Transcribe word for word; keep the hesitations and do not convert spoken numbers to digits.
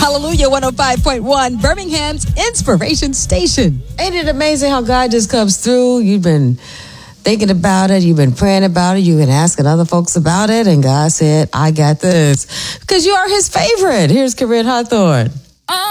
Hallelujah one oh five point one, Birmingham's Inspiration Station. Ain't it amazing how God just comes through? You've been thinking about it. You've been praying about it. You've been asking other folks about it. And God said, I got this. Because you are his favorite. Here's Corinne Hawthorne.